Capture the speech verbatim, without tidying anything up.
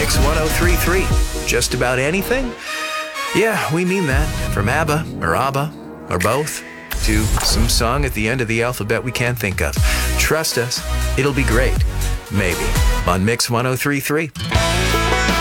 Mix one oh three point three. Just about anything? Yeah, we mean that. From ABBA, or ABBA, or both, to some song at the end of the alphabet we can't think of. Trust us, it'll be great. Maybe. On Mix one oh three point three.